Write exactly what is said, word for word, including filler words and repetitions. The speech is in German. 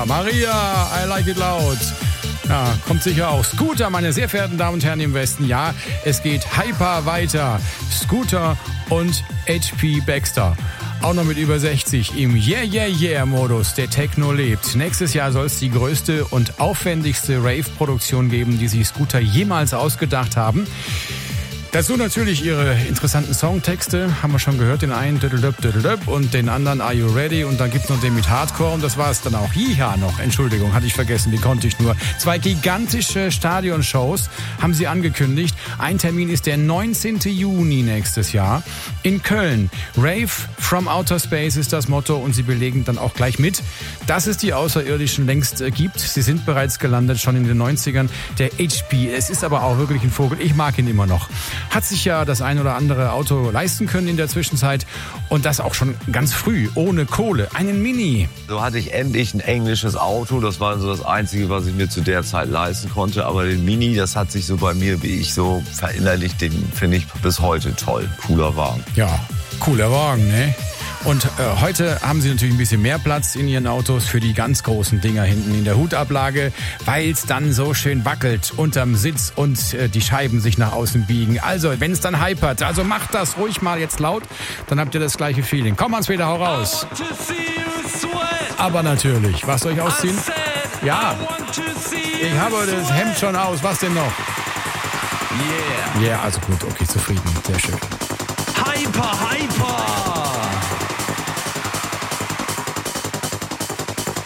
Maria, I like it loud. Ja, kommt sicher auch. Scooter, meine sehr verehrten Damen und Herren im Westen. Ja, es geht hyper weiter. Scooter und H P Baxter. Auch noch mit über sechzig im Yeah, Yeah, Yeah-Modus. Der Techno lebt. Nächstes Jahr soll es die größte und aufwendigste Rave-Produktion geben, die sich Scooter jemals ausgedacht haben. Dazu natürlich ihre interessanten Songtexte, haben wir schon gehört, den einen und den anderen Are You Ready und dann gibt's noch den mit Hardcore und das war es dann auch. Jiha noch, Entschuldigung, hatte ich vergessen, wie konnte ich nur. Zwei gigantische Stadionshows haben sie angekündigt. Ein Termin ist der neunzehnten Juni nächstes Jahr in Köln. Rave from Outer Space ist das Motto und sie belegen dann auch gleich mit, dass es die Außerirdischen längst gibt. Sie sind bereits gelandet, schon in den neunzigern. Der H P, es ist aber auch wirklich ein Vogel, ich mag ihn immer noch. Hat sich ja das ein oder andere Auto leisten können in der Zwischenzeit und das auch schon ganz früh, ohne Kohle. Einen Mini. So hatte ich endlich ein englisches Auto, das war so das Einzige, was ich mir zu der Zeit leisten konnte. Aber den Mini, das hat sich so bei mir, wie ich so verinnerlicht, den finde ich bis heute toll. Cooler Wagen. Ja, cooler Wagen, ne? Und äh, heute haben sie natürlich ein bisschen mehr Platz in ihren Autos für die ganz großen Dinger hinten in der Hutablage, weil es dann so schön wackelt unterm Sitz und äh, die Scheiben sich nach außen biegen. Also, wenn es dann hypert, also macht das ruhig mal jetzt laut, dann habt ihr das gleiche Feeling. Komm, Hans-Peter, hau raus. Aber natürlich, was soll ich ausziehen? Ja, ich habe das Hemd schon aus, was denn noch? Yeah. Ja, yeah, also gut, okay, zufrieden, sehr schön. Hyper, hyper.